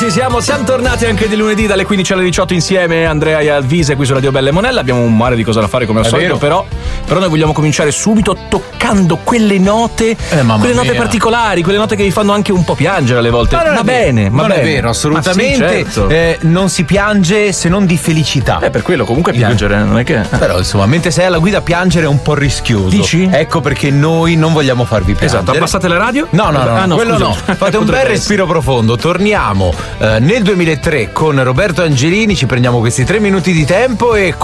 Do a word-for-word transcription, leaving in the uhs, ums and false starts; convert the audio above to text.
ci siamo, siamo tornati anche di lunedì dalle quindici alle diciotto insieme, Andrea e Alvise qui su Radio Belle e Monella. Abbiamo un mare di cosa da fare come al È solito, vero. però, però noi vogliamo cominciare subito toccando quelle note, Eh, mamma quelle note mia. particolari, quelle note che vi fanno anche un po' piangere alle volte. Ma non Va è bene, vero. va non bene. è vero, assolutamente. Ma sì, certo. eh, non si piange se non di felicità. Eh, per quello comunque Il- piangere, non è che. Però insomma, mentre sei alla guida piangere è un po' rischioso. Dici? Ecco perché noi non vogliamo farvi piangere. Esatto, abbassate la radio? No, no, no, Ah, quello scusa. no. Fate un bel Potrebbe respiro profondo. Torniamo eh, nel duemilatré con Roberto Angelini, ci prendiamo questi tre minuti di tempo e